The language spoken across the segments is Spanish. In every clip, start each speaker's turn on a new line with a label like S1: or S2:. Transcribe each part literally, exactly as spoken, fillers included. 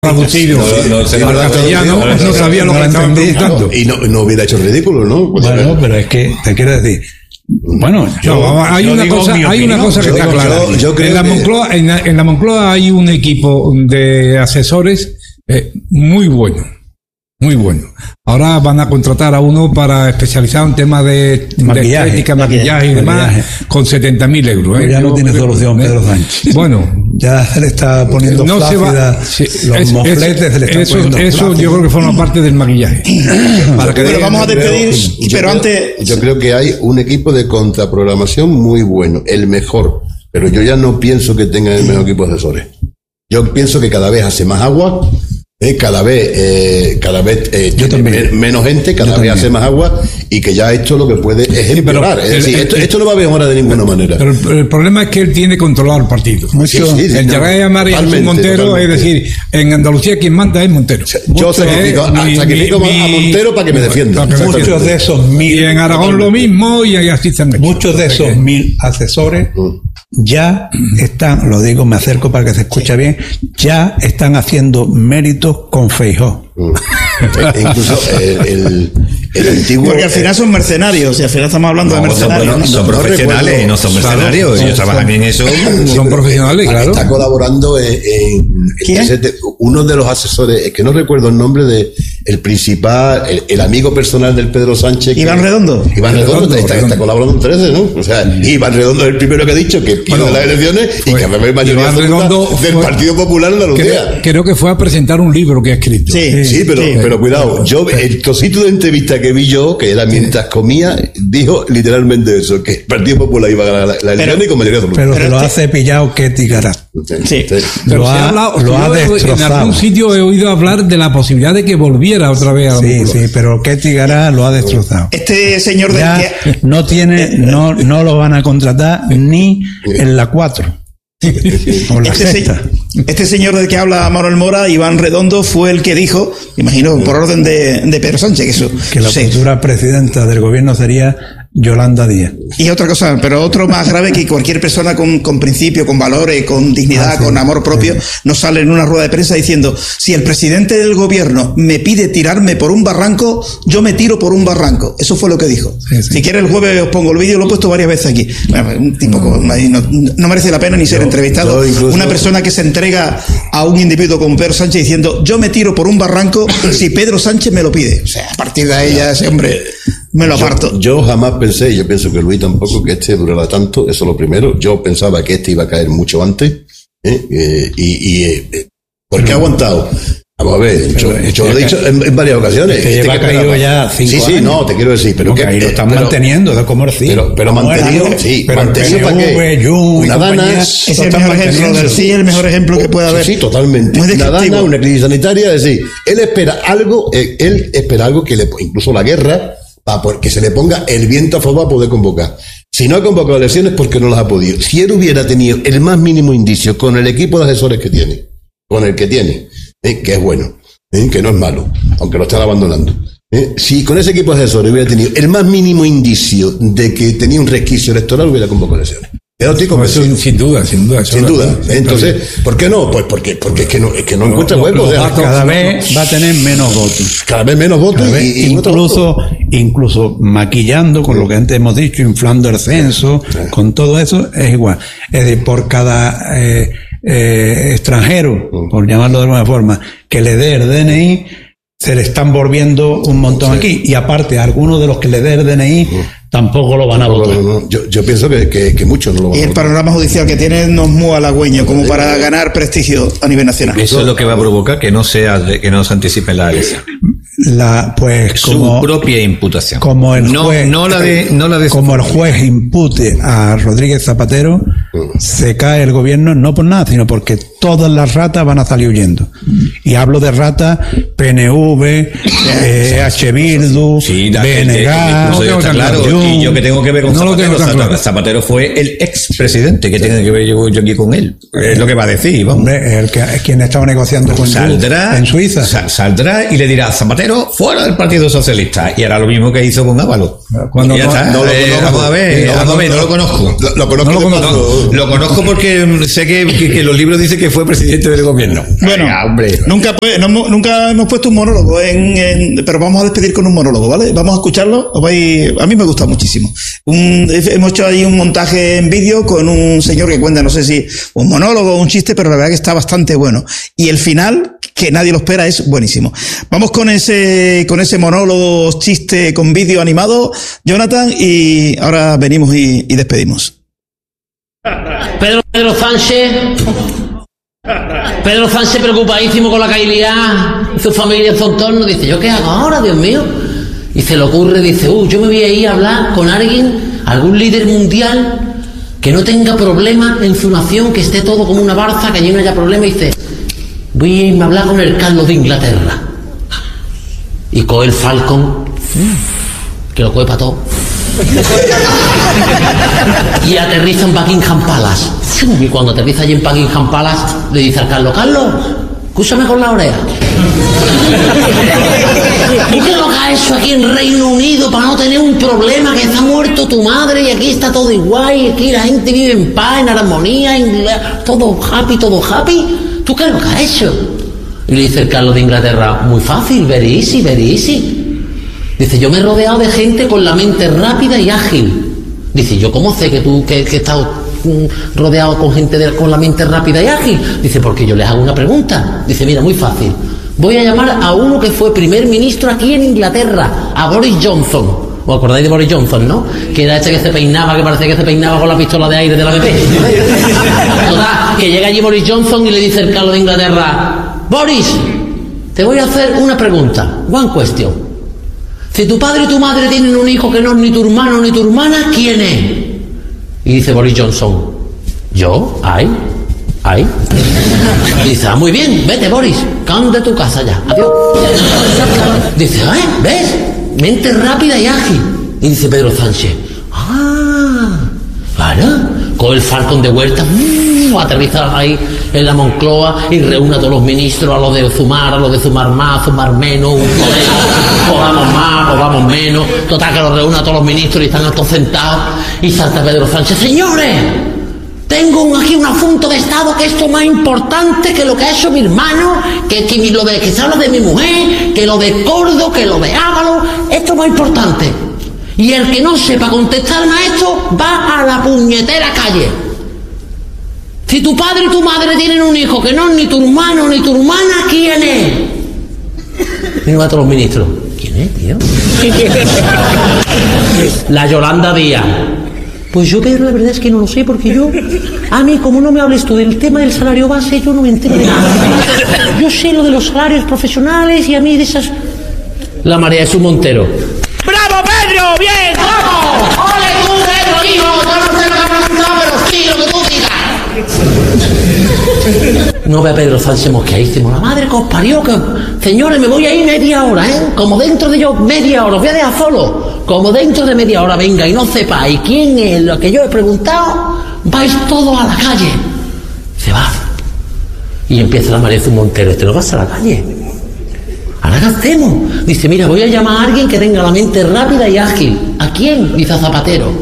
S1: traducido no, no, no, al castellano, no, no, no sabía lo que estaban preguntando.
S2: Y no, no hubiera hecho el ridículo, ¿no?
S3: Pues bueno, pero es que te quiero decir, bueno, yo,
S1: no, hay, yo una cosa, hay una cosa que yo, está clara. Yo, yo creo en, la Moncloa, que... en, la, en la Moncloa hay un equipo de asesores eh, muy bueno. Muy bueno. Ahora van a contratar a uno para especializar en temas de, maquillaje, de estética, maquillaje, maquillaje y demás, maquillaje. Con setenta mil euros. ¿eh?
S3: Ya no tiene solución,
S1: ¿eh?
S3: Pedro Sánchez.
S1: Bueno.
S3: Ya se le está poniendo no flácida, se va, sí, los es, mofletes se le están
S1: eso,
S3: poniendo
S1: Eso
S3: flácidos.
S1: Yo creo que forma parte del maquillaje.
S4: Para que pero vamos a despedir,
S2: creo,
S4: pero
S2: yo
S4: antes...
S2: Creo, yo creo que hay un equipo de contraprogramación muy bueno, el mejor. Pero yo ya no pienso que tenga el mejor equipo de asesores. Yo pienso que cada vez hace más agua. Eh, cada vez eh, cada vez eh,
S3: Yo
S2: tiene menos gente, cada
S3: Yo
S2: vez
S3: también.
S2: hace más agua y que ya esto lo que puede es empeorar. Sí, es decir, el, esto, el, esto no va a mejorar de ninguna
S1: pero,
S2: manera.
S1: Pero el, el problema es que él tiene controlado el partido.
S2: Mucho, sí, sí,
S1: el
S2: no,
S1: Yaray Amari es Montero,
S2: totalmente.
S1: Es decir, en Andalucía quien manda es Montero.
S2: Yo sacrifico,
S1: es,
S2: a,
S1: mi,
S2: sacrifico
S1: mi,
S2: a Montero para que me defienda.
S3: Muchos de esos mil.
S1: Y en Aragón lo mismo y así están.
S3: Muchos de esos mil asesores ya están, lo digo, me acerco para que se escuche bien, ya están haciendo méritos con Feijóo.
S2: E incluso el, el, el antiguo.
S4: Porque al final son mercenarios, y al final estamos hablando no, de mercenarios.
S5: Son, no, son no, profesionales, no, no son mercenarios. Claro, ellos son, trabajan son, en eso.
S1: Son profesionales, claro.
S2: Está colaborando en. en
S4: ¿Quién?
S2: Uno de los asesores, es que no recuerdo el nombre de el principal, el, el amigo personal del Pedro Sánchez.
S4: Iván
S2: que,
S4: Redondo.
S2: Iván Redondo, Redondo, está, Redondo. está colaborando en trece, ¿no? O sea, sí. Iván Redondo es el primero que ha dicho que pierde bueno, las elecciones y que va a haber mayoría absoluta del fue, Partido Popular en la Andalucía.
S1: Creo, creo que fue a presentar un libro que ha escrito.
S4: Sí,
S2: sí, pero, sí, pero cuidado, yo el trocito de entrevista que vi yo, que era mientras comía, dijo literalmente eso, que el Partido Popular iba a ganar la, la elección y con mayoría absoluta.
S3: Pero se lo ha cepillado Ketty Garat.
S4: Sí.
S3: Lo ha,
S1: hablado,
S3: lo ha destrozado.
S1: En algún sitio he oído hablar de la posibilidad de que volviera otra vez a la
S3: Sí,
S1: Moncloa.
S3: sí, pero Ketty Garat lo ha destrozado.
S4: Este señor de
S3: ya
S4: que...
S3: no tiene, no, no lo van a contratar ni en la cuatro. O la
S4: este,
S3: sexta.
S4: Se, este señor del que habla Manuel Mora, Iván Redondo, fue el que dijo, imagino, por orden de, de Pedro Sánchez, que eso.
S3: Que la
S4: sí.
S3: futura presidenta del gobierno sería Yolanda Díaz.
S4: Y otra cosa, pero otro más grave, que cualquier persona con, con principio, con valores, con dignidad, ah, sí, con amor propio, sí. no sale en una rueda de prensa diciendo, si el presidente del gobierno me pide tirarme por un barranco, yo me tiro por un barranco. Eso fue lo que dijo. Sí, sí. Si quiere el jueves os pongo el vídeo, lo he puesto varias veces aquí. Un tipo no, no, no merece la pena ni ser yo, entrevistado. Incluso... Una persona que se entrega a un individuo como Pedro Sánchez diciendo, yo me tiro por un barranco si Pedro Sánchez me lo pide. O sea, a partir de ahí ya ese hombre... Me lo aparto.
S2: Yo, yo jamás pensé, y yo pienso que Luis tampoco, que este durara tanto, eso es lo primero. Yo pensaba que este iba a caer mucho antes, ¿eh? Eh, y, y eh, ¿por qué ha aguantado? Vamos a ver, yo, yo lo he dicho en, en varias ocasiones.
S3: Que lleva este caído ya cinco
S2: Sí, sí,
S3: años.
S2: no, te quiero decir, pero
S3: no,
S2: que...
S3: ahí lo están pero, manteniendo, de como sí.
S2: Pero, pero mantenido, sí,
S3: pero
S2: mantenido para qué.
S3: Una
S2: dana...
S4: Es el mejor ejemplo del sí, el mejor ejemplo que puede haber.
S2: Sí, totalmente. Una dana, una crisis sanitaria, es decir, él espera algo, él espera algo que le, incluso la guerra, para que se le ponga el viento a favor para poder convocar. Si no ha convocado elecciones, porque no las ha podido. Si él hubiera tenido el más mínimo indicio con el equipo de asesores que tiene, con el que tiene, ¿eh? que es bueno, ¿eh? que no es malo, aunque lo están abandonando. ¿eh? Si con ese equipo de asesores hubiera tenido el más mínimo indicio de que tenía un resquicio electoral, hubiera convocado elecciones. Pero estoy convencido.
S1: No, sin duda, sin duda.
S2: Sin duda. Entonces, ¿por qué no? Pues porque, porque es que no, es que no encuentra hueco. O sea,
S3: cada vez va a tener menos votos.
S2: Cada vez menos votos.
S3: Vez,
S2: y, y
S3: incluso, incluso maquillando con lo que antes hemos dicho, inflando el censo, sí. con todo eso, es igual. Es decir, por cada eh, eh, extranjero, sí. por llamarlo de alguna forma, que le dé el D N I, se le están volviendo un montón sí. aquí. Y aparte, algunos de los que le dé el D N I, sí. tampoco lo van a votar.
S2: No, no, yo, yo pienso que, que, que muchos no lo van
S4: y a votar. Y el panorama judicial que tiene no es muy halagüeño como para ganar prestigio a nivel nacional.
S5: Eso es lo que va a provocar que no sea que no se anticipe la elección.
S3: La pues como
S5: su propia imputación.
S3: Como el
S5: no,
S3: juez,
S5: no la de no la de
S3: como el juez impute a Rodríguez Zapatero, se cae el gobierno no por nada, sino porque todas las ratas van a salir huyendo. Y hablo de ratas P N V, eh, H. Bildu,
S5: sí,
S3: B N G,
S5: no tengo tan claro. Yo, y yo que tengo que ver con
S1: no
S5: Zapatero,
S1: Zapatero,
S5: claro. Zapatero fue el expresidente, que tiene que ver yo, yo aquí con él. Es lo que va a decir, vamos.
S3: Hombre, el que es quien estaba negociando con
S5: saldrá,
S3: en Suiza.
S5: Sal, saldrá y le dirá Zapatero fuera del Partido Socialista, y hará lo mismo que hizo con Ábalos.
S1: Cuando
S5: ya
S1: no,
S5: está.
S2: no lo
S5: Eh,
S2: conozco.
S5: vamos a ver,
S2: No,
S5: vamos a
S2: no,
S5: ver, no
S2: no.
S5: lo conozco.
S2: Lo, lo conozco,
S1: No lo
S2: de
S1: conozco.
S2: paso.
S5: Lo conozco porque sé que, que, que los libros dicen que fue presidente del gobierno.
S4: Bueno,
S5: Venga, hombre.
S4: nunca, pues, no hemos- nunca hemos puesto un monólogo, en, en- pero vamos a despedir con un monólogo, ¿vale? Vamos a escucharlo. Os vais- a mí me gusta muchísimo. Un- hemos hecho ahí un montaje en vídeo con un señor que cuenta, no sé si un monólogo o un chiste, pero la verdad que está bastante bueno. Y el final, que nadie lo espera, es buenísimo. Vamos con ese, con ese monólogo, chiste con vídeo animado, Jonathan, y ahora venimos y, y despedimos.
S6: Pedro, Pedro Sánchez. Pedro Sánchez preocupadísimo con la cailidad, su familia, su entorno. Dice, ¿yo qué hago ahora, Dios mío? Y se le ocurre, dice, uh, yo me voy a ir a hablar con alguien, algún líder mundial que no tenga problema en su nación, que esté todo como una barza, que allí no haya problema. Y dice, voy a irme a hablar con el Carlos de Inglaterra. Y coge el Falcon, que lo coge para todo. Y aterriza en Buckingham Palace. Y cuando aterriza allí en Buckingham Palace, le dice al Carlos, Carlos, escúchame con la oreja. ¿Tú qué lo que has hecho aquí en Reino Unido para no tener un problema? Que está muerto tu madre y aquí está todo igual y aquí la gente vive en paz, en armonía, en todo happy, todo happy. ¿Tú qué es lo que has hecho? Y le dice el Carlos de Inglaterra, muy fácil, very easy, very easy. Dice, yo me he rodeado de gente con la mente rápida y ágil. Dice, ¿yo cómo sé que tú que, que he estado mm, rodeado con gente de, con la mente rápida y ágil? Dice, porque yo les hago una pregunta. Dice, mira, muy fácil. Voy a llamar a uno que fue primer ministro aquí en Inglaterra, a Boris Johnson. ¿Os acordáis de Boris Johnson, no? Que era este que se peinaba, que parecía que se peinaba con la pistola de aire de la B P. Total, que llega allí Boris Johnson y le dice el Carlos de Inglaterra, Boris, te voy a hacer una pregunta. One question. Si tu padre y tu madre tienen un hijo que no es ni tu hermano ni tu hermana, ¿quién es? Y dice Boris Johnson, ¿yo? ¿Ay? ¿Ay? Y dice, ah, muy bien, vete Boris, cállate de tu casa ya, adiós. Dice, ¿eh? ¿Ves? Mente rápida y ágil. Y dice Pedro Sánchez, ah, claro, coge el Falcon de vuelta, uh, aterriza ahí en la Moncloa y reúne a todos los ministros, a los de Zumar, a los de Zumar más, Zumar menos, un colega, o vamos más, o vamos menos. Total, que los reúne a todos los ministros y están todos sentados. Y salta Pedro Sánchez, señores, tengo un, aquí un asunto de Estado que esto es más importante que lo que ha hecho mi hermano, que, que lo de, que se habla de mi mujer, que lo de Cordo, que lo de Ávalo, esto es más importante. Y el que no sepa contestarme a esto va a la puñetera calle. Si tu padre y tu madre tienen un hijo que no es ni tu hermano ni tu hermana, ¿quién es? Y va a todos los ministros. ¿Quién es, tío? La Yolanda Díaz. Pues yo, Pedro, la verdad es que no lo sé, porque yo, a mí, como no me hables tú del tema del salario base, yo no me entero de nada. Yo sé lo de los salarios profesionales y a mí de esas... La María Jesús Montero. ¡Bravo, Pedro! ¡Bien! ¡Vamos! ¡Ole tú, Pedro, hijo! Yo no sé lo que me ha preguntado, pero sí, lo que tú digas. No ve a Pedro Sánchez mosqueadísimo. La madre que os parió, que... Señores, me voy a ir media hora, ¿eh? Como dentro de yo, media hora, os voy a dejar solo. Como dentro de media hora venga y no sepáis quién es lo que yo he preguntado, vais todos a la calle. Se va. Y empieza la María Jesús Montero. Este no vas a la calle. ¿Ahora qué hacemos? Dice, mira, voy a llamar a alguien que tenga la mente rápida y ágil. ¿A quién? Dice, a Zapatero.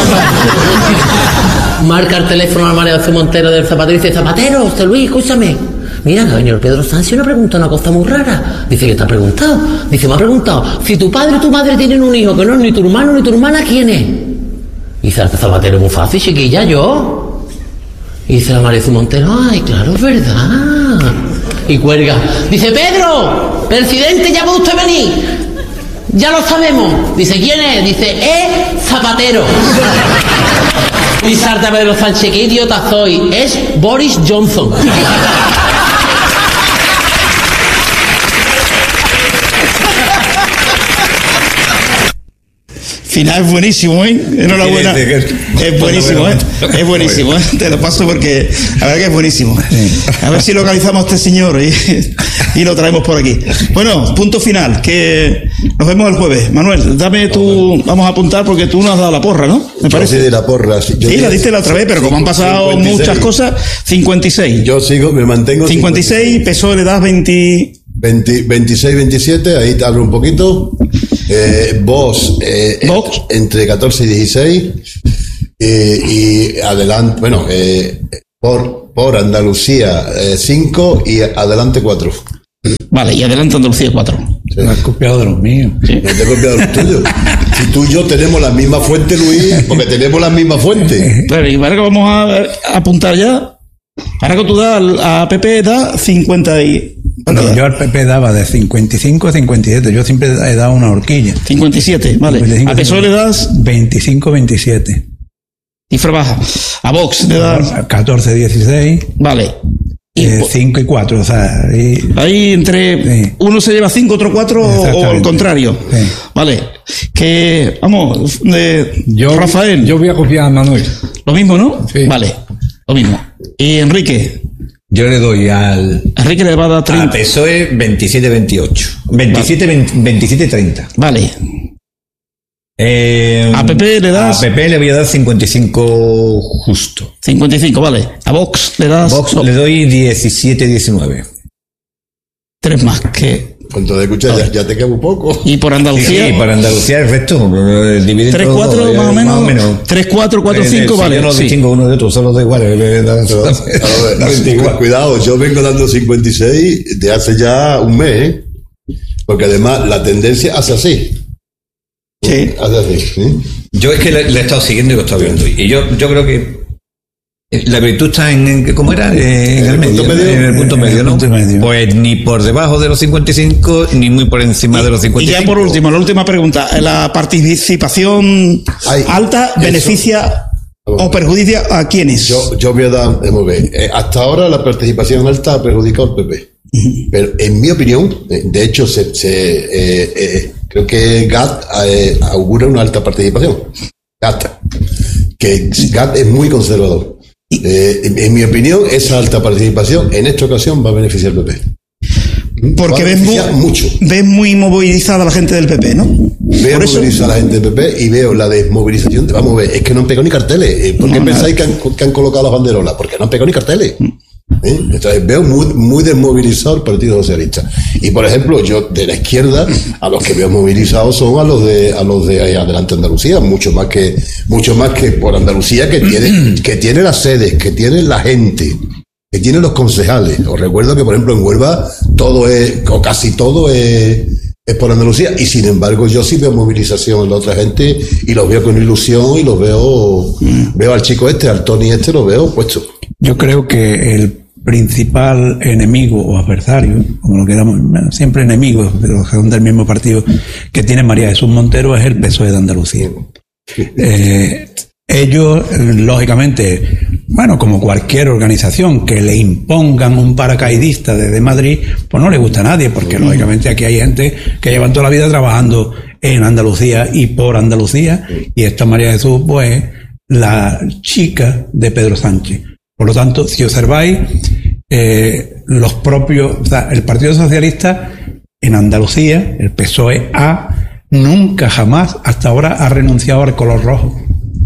S6: Marca el teléfono a la María Jesús Montero del Zapatero y dice, Zapatero, José Luis, escúchame. Mira, que señor Pedro Sánchez me ha preguntado una cosa muy rara. Dice, ¿qué te ha preguntado? Dice, me ha preguntado, si tu padre y tu madre tienen un hijo que no es ni tu hermano ni tu hermana, ¿quién es? Y dice, el Zapatero, muy fácil, chiquilla, yo. Y dice la María Jesús Montero, ay, claro, es verdad. Y cuelga. Dice, Pedro, presidente, ya puede usted venir. Ya lo sabemos. Dice, ¿quién es? Dice, es Zapatero. Y salta Pedro Sánchez, qué idiota soy. Es Boris Johnson.
S4: Final es buenísimo, ¿eh? Enhorabuena. Es buenísimo, ¿eh? Es buenísimo, ¿eh? Te lo paso porque la verdad que es buenísimo. A ver si localizamos a este señor y, y lo traemos por aquí. Bueno, punto final, que nos vemos el jueves. Manuel, dame tu... Vamos a apuntar porque tú no has dado la porra, ¿no? Me parece.
S2: Yo sí de la porra. Sí,
S4: sí la diste la otra vez, pero como han pasado cincuenta y seis muchas cosas, cincuenta y seis.
S2: Yo sigo, me mantengo.
S4: cincuenta y seis, P S O E le das veinte...
S2: veinte, veintiséis, veintisiete, ahí te abro un poquito. Eh, Vox, eh,
S4: Vox.
S2: entre catorce y dieciséis. Eh, y adelante, bueno, eh, por, por Andalucía cinco y adelante cuatro.
S4: Vale, y adelante Andalucía cuatro.
S2: Sí.
S3: No has copiado de los míos.
S4: Sí.
S2: No te he copiado los tuyos. Si tú y yo tenemos la misma fuente, Luis, porque tenemos la misma fuente.
S4: Claro, y ahora que vamos a, a apuntar ya. Ahora que tú das a P P da cincuenta y...
S3: No, yo al P P daba de cincuenta y cinco a cincuenta y siete. Yo siempre he dado una horquilla.
S4: cincuenta y siete, vale.
S3: cincuenta y cinco,
S4: A P S O E le das
S3: veinticinco veintisiete.
S4: cifra baja. A Vox le das...
S3: catorce dieciséis.
S4: Vale. Y
S3: Eh,
S4: po-
S3: cinco y cuatro, o sea, y-
S4: ahí entre
S3: Sí.
S4: uno se lleva cinco, otro cuatro, o
S3: Exactamente.
S4: al contrario.
S3: Sí.
S4: Vale. Que, vamos, de
S1: Yo,
S4: Rafael,
S1: yo voy a copiar a Manuel.
S4: lo mismo, ¿no?
S1: Sí.
S4: Vale, lo mismo. Y Enrique,
S5: Yo le doy al
S4: Enrique le va a dar
S5: a
S4: treinta.
S5: P S O E veintisiete veintiocho. veintisiete veintisiete treinta.
S4: Vale.
S5: Eh,
S4: A P P le das-
S5: A P P le voy a dar cincuenta y cinco justo.
S4: cincuenta y cinco, vale. A Vox le das
S5: Vox
S4: no,
S5: le doy diecisiete diecinueve.
S4: tres más que...
S2: Con todo escucha, ya, ya te queda un poco.
S4: Y por
S5: Sí,
S4: Andalucía,
S5: sí, para Andalucía el resto, eh, divide
S4: tres,
S5: entre los
S4: cuatro,
S5: dos,
S4: más
S5: eh,
S4: o menos. tres, cuatro, cuatro,
S5: Eh,
S4: cinco,
S5: sí,
S4: vale.
S5: Yo no
S4: sí.
S5: distingo uno de otro, solo da igual. eh, eh, da-
S2: Pero, a ver,
S5: da igual.
S2: cuidado, yo vengo dando cincuenta y seis de hace ya un mes, ¿eh? Porque además la tendencia hace así.
S4: Sí.
S2: Hace así. ¿sí?
S5: Yo es que le, le he estado siguiendo y lo he estado viendo. Y yo, yo creo que la virtud está en, en- ¿cómo era? Eh, en,
S2: En
S5: el
S2: el punto
S5: medio,
S2: medio.
S5: en el punto
S3: En el
S5: medio, ¿no?
S3: punto medio.
S5: Pues ni por debajo de los cincuenta y cinco, ni muy por encima de los
S4: Y
S5: cincuenta y cinco.
S4: ya por último, la última pregunta. ¿La participación
S2: Ay,
S4: alta
S2: eso.
S4: beneficia o perjudicia a quiénes?
S2: Yo, yo voy a dar, vamos a ver, eh, hasta ahora la participación alta ha perjudicado al P P. Pero en mi opinión, eh, de hecho, se, se, eh, eh, creo que G A T eh, augura una alta participación. G A T. Que G A T es muy conservador. Eh, en, en mi opinión, esa alta participación en esta ocasión va a beneficiar al P P.
S4: Porque
S2: Va a
S4: ves muy,
S2: beneficiar mucho.
S4: ves muy movilizada la gente del P P, ¿no?
S2: Veo
S4: Por eso,
S2: movilizar a la gente del P P y veo la desmovilización. de- Vamos a ver, es que no han pegado ni carteles. Eh, ¿Por qué
S4: No,
S2: pensáis que han, que han colocado las banderolas? Porque no han pegado ni carteles. ¿Eh? Entonces veo muy, muy desmovilizado el Partido Socialista. Y por ejemplo, yo de la izquierda, a los que veo movilizados son a los de a los de Adelante Andalucía, mucho más que mucho más que por Andalucía, que tiene que tiene las sedes, que tiene la gente, que tiene los concejales. Os recuerdo que por ejemplo en Huelva todo es, o casi todo es, es por Andalucía, y sin embargo yo sí veo movilización en la otra gente y los veo con ilusión y los veo veo al chico este, al Tony este, lo veo puesto.
S3: Yo creo que el principal enemigo o adversario, como lo queramos, bueno, siempre enemigos, pero son del mismo partido, que tiene María Jesús Montero, es el P S O E de Andalucía. Eh, ellos, lógicamente, bueno, como cualquier organización que le impongan un paracaidista desde Madrid, pues no le gusta a nadie, porque lógicamente aquí hay gente que llevan toda la vida trabajando en Andalucía y por Andalucía, y esta María Jesús, pues, la chica de Pedro Sánchez. Por lo tanto, si observáis, eh, los propios, o sea, el Partido Socialista en Andalucía, el P S O E A, nunca jamás hasta ahora ha renunciado al color rojo.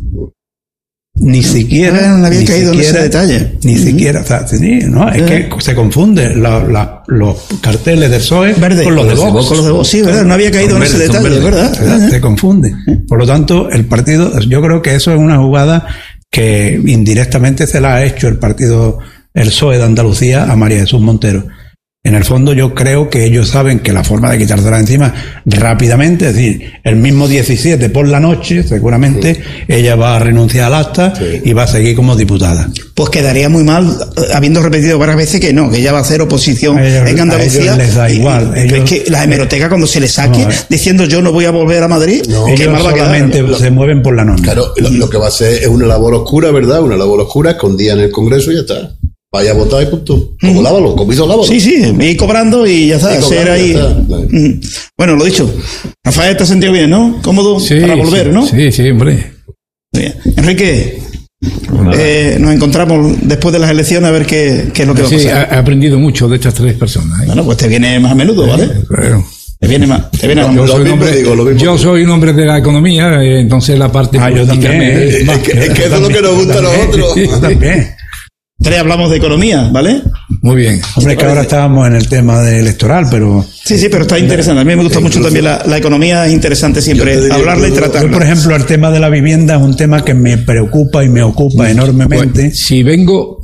S3: Ni siquiera.
S4: Ah, no había
S3: ni
S4: caído en
S3: siquiera,
S4: ese detalle.
S3: Ni siquiera, o sea, sí, no, es que se confunde la- la- los carteles del P S O E
S4: Verde.
S3: con los de Vox.
S4: Con los de Vox, sí, ¿verdad? No había caído
S5: Son
S4: en ese
S5: verdes, son
S4: detalle,
S5: verdes.
S4: ¿verdad?
S3: ¿verdad? Se confunde. Por lo tanto, el partido, yo creo que eso es una jugada que indirectamente se la ha hecho el partido, el P S O E de Andalucía a María Jesús Montero. En el fondo yo creo que ellos saben que la forma de quitársela encima rápidamente, es decir, el mismo diecisiete por la noche, seguramente ella va a renunciar al acta
S2: Sí.
S3: y va a seguir como diputada.
S4: Pues quedaría muy mal, eh, habiendo repetido varias veces que no, que ella va a hacer oposición
S3: A ellos-
S4: en
S3: a
S4: Andalucía.
S3: ellos les da
S4: Y-
S3: igual,
S4: y-
S3: ellos-
S4: es que la hemeroteca cuando se le saque
S3: No, eh.
S4: diciendo yo no voy a volver a Madrid,
S2: No.
S4: qué
S3: Ellos
S4: mal va a quedar.
S3: solamente se mueven por la norma.
S2: Claro, lo, lo que va a ser es una labor oscura, ¿verdad? Una labor oscura, escondida en el Congreso y ya está. Vaya a votar y punto. Como Lávalo, como hizo Lávalo.
S4: Sí, sí, ir cobrando y ya está,
S2: Y cobrando,
S4: ser ahí.
S2: ya está.
S4: Mm. Bueno, lo dicho. Rafael, ¿te has sentido bien, no? Cómodo
S1: Sí,
S4: para volver,
S1: sí,
S4: ¿no?
S1: Sí, sí, hombre.
S4: Bien. Enrique, eh, nos encontramos después de las elecciones a ver qué, qué es lo que va a
S1: Sí,
S4: pasar.
S1: he aprendido mucho de estas tres personas. ¿eh?
S4: Bueno, pues te viene más a menudo, ¿vale?
S1: Claro.
S4: Te viene más. Te viene más.
S1: Yo
S2: Lo
S1: soy, un
S2: mismo
S1: hombre,
S2: digo, lo mismo
S1: yo
S2: digo.
S1: soy un hombre de la economía, eh, entonces la parte
S3: Ah, yo
S1: política
S3: también,
S1: me-
S3: eh.
S2: Es que, es que eso es lo que nos gusta a nosotros.
S3: Yo también.
S4: Tres hablamos de economía, ¿vale?
S1: Muy bien.
S3: Hombre, es que ahora estábamos en el tema de electoral, pero
S4: Sí, sí, pero está interesante. A mí me gusta mucho también la, la economía, es interesante siempre hablarla y tratarla.
S3: Yo, por ejemplo, el tema de la vivienda es un tema que me preocupa y me ocupa enormemente.
S1: Bueno, si vengo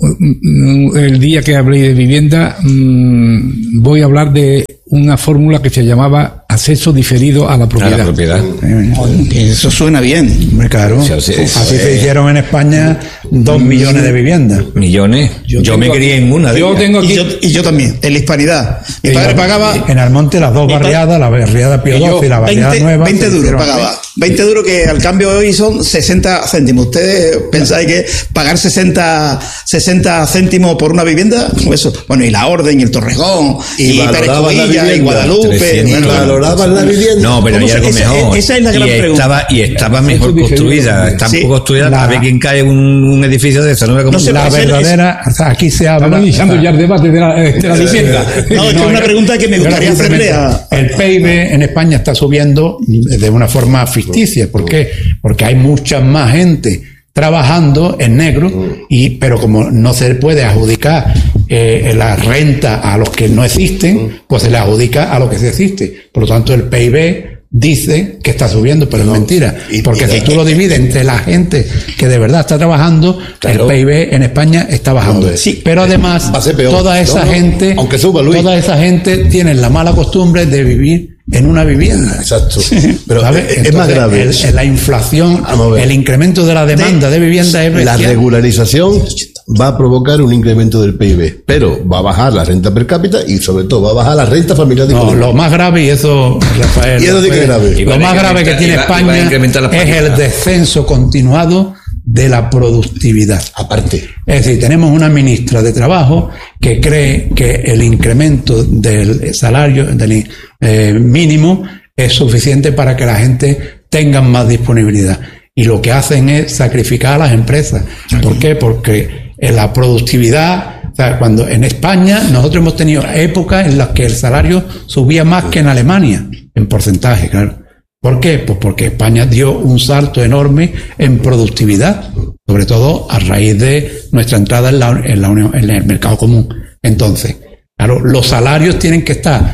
S1: el día que hablé de vivienda, voy a hablar de una fórmula que se llamaba acceso diferido a la propiedad.
S5: A la propiedad.
S4: Eso suena bien.
S3: Claro.
S5: Sí, sí, sí.
S3: Así se hicieron en España dos millones de viviendas.
S5: Millones. Yo, yo me crié en una de
S1: yo
S5: ellas.
S1: Tengo aquí,
S4: y, yo, y yo también, en la Hispanidad. Mi padre pagaba...
S3: En Almonte las dos barriadas, la barriada Pío doce y la barriada
S4: veinte,
S3: nueva.
S4: veinte duros pagaba. veinte duros que al cambio hoy son sesenta céntimos. ¿Ustedes pensáis que pagar sesenta céntimos por una vivienda? Eso. Bueno, y la Orden, y el Torrejón, y, y Pérez Cubilla, y Guadalupe.
S2: ¿Y valoraban la vivienda?
S5: No, pero hay algo
S4: esa,
S5: mejor.
S4: Esa es la gran
S5: y
S4: pregunta.
S5: Estaba, y estaba mejor construida. Está
S4: sí.
S5: poco construida.
S3: La,
S5: a ver quién cae un, un edificio de eso. No,
S4: no sé,
S3: la verdadera, o sea, aquí se habla.
S1: Estamos iniciando ya el debate de la, de la vivienda.
S4: No, es que es una pregunta que me gustaría hacerle a...
S3: El P I B en España está subiendo de una forma ficticia. ¿Por qué? Porque hay mucha más gente trabajando en negro, y pero como no se puede adjudicar eh, la renta a los que no existen, pues se le adjudica a los que sí existe. Por lo tanto, el P I B dice que está subiendo, pero no, es mentira. Y, porque y, si tú lo divides entre la gente que de verdad está trabajando, claro, el P I B en España está bajando. No, sí, pero además, peor, toda esa no, gente,
S2: aunque suba, Luis,
S3: toda esa gente tiene la mala costumbre de vivir en una vivienda.
S2: Exacto. Pero
S3: ¿sabes?
S2: es
S3: Entonces,
S2: más grave.
S3: El, el, la inflación, el incremento de la demanda de, de vivienda es
S2: la regularización va a provocar un incremento del P I B, pero va a bajar la renta per cápita y sobre todo va a bajar la renta familiar.
S3: No, lo más grave, y eso, Rafael,
S2: y eso
S3: puede,
S2: grave.
S3: lo más grave que tiene España es el descenso continuado de la productividad.
S2: Aparte.
S3: Es decir, tenemos una ministra de Trabajo que cree que el incremento del salario del eh, mínimo es suficiente para que la gente tenga más disponibilidad. Y lo que hacen es sacrificar a las empresas. ¿Por qué? Porque en la productividad, o sea, cuando en España nosotros hemos tenido épocas en las que el salario subía más que en Alemania, en porcentaje, claro. ¿Por qué? Pues porque España dio un salto enorme en productividad, sobre todo a raíz de nuestra entrada en, la, en, la Unión, en el mercado común. Entonces, claro, los salarios tienen que estar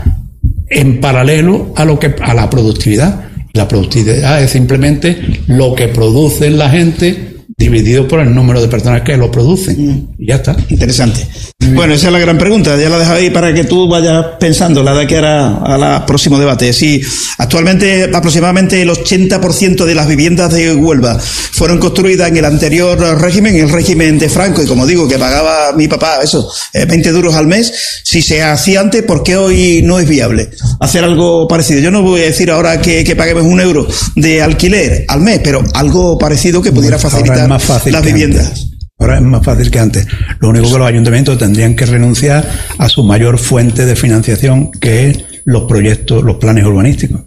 S3: en paralelo a lo que a la productividad. La productividad es simplemente lo que produce la gente dividido por el número de personas que lo producen. Mm. Y ya está.
S4: Interesante. Bueno, esa es la gran pregunta. Ya la dejo ahí para que tú vayas pensando la de que hará a la próximo debate. Sí, actualmente aproximadamente el ochenta por ciento de las viviendas de Huelva fueron construidas en el anterior régimen, el régimen de Franco, y como digo, que pagaba mi papá eso, veinte duros al mes. Si se hacía antes, ¿por qué hoy no es viable hacer algo parecido? Yo no voy a decir ahora que, que paguemos un euro de alquiler al mes, pero algo parecido que pudiera facilitar
S3: más fácil
S4: las viviendas.
S3: Antes. Ahora es más fácil que antes. Lo único que los ayuntamientos tendrían que renunciar a su mayor fuente de financiación, que es los proyectos, los planes urbanísticos.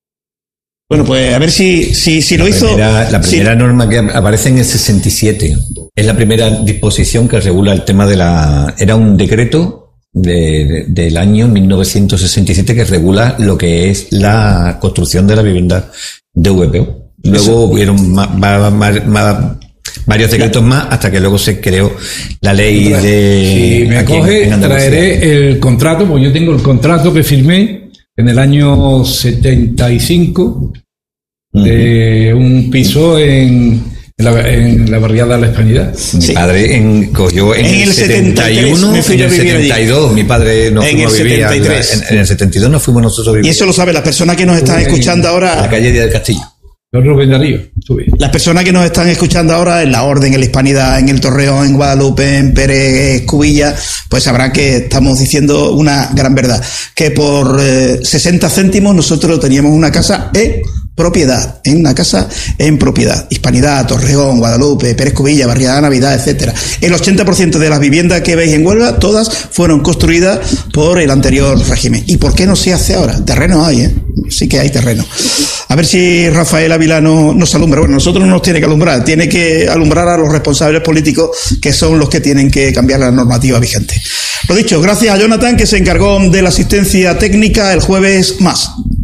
S4: Bueno, pues a ver si, si, si lo
S5: la
S4: hizo...
S5: Primera, la primera
S4: sí.
S5: norma que aparece en el sesenta y siete. Es la primera disposición que regula el tema de la... Era un decreto de, de, del año mil novecientos sesenta y siete que regula lo que es la construcción de la vivienda de V P O. Luego Eso. hubieron más, más, más, más varios decretos más hasta que luego se creó la ley de...
S1: Si me coge, en, en traeré el contrato, porque yo tengo el contrato que firmé en el año setenta y cinco uh-huh. de un piso en, en, la, en la barriada de la Hispanidad.
S5: Mi sí. padre en, cogió en, en el setenta y uno, en el setenta y dos, mi padre no
S4: en el
S5: vivía,
S4: setenta y tres.
S5: En, en el setenta y dos nos fuimos nosotros a vivir.
S4: Y eso lo saben las personas que nos están escuchando ahora.
S5: En la calle del Castillo.
S1: Rubén Darío, sube.
S4: Las personas que nos están escuchando ahora en la Orden, en la Hispanidad, en el Torreón, en Guadalupe, en Pérez Cubilla, pues sabrán que estamos diciendo una gran verdad. Que por eh, sesenta céntimos nosotros teníamos una casa en propiedad, en una casa en propiedad. Hispanidad, Torreón, Guadalupe, Pérez Cubilla, Barriada Navidad, etcétera. El ochenta por ciento de las viviendas que veis en Huelva, todas fueron construidas por el anterior régimen. ¿Y por qué no se hace ahora? Terreno hay, ¿eh? Sí que hay terreno. A ver si Rafael Ávila no, nos alumbra. Bueno, nosotros no nos tiene que alumbrar, tiene que alumbrar a los responsables políticos, que son los que tienen que cambiar la normativa vigente. Lo dicho, gracias a Jonathan, que se encargó de la asistencia técnica. El jueves más.